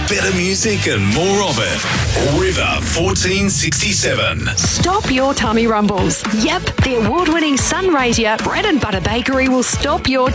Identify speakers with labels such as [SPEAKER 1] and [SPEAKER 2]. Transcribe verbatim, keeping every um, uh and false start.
[SPEAKER 1] Better music and more of it. River fourteen sixty-seven.
[SPEAKER 2] Stop your tummy rumbles. Yep, the award-winning Sunraysia Bread and Butter Bakery will stop your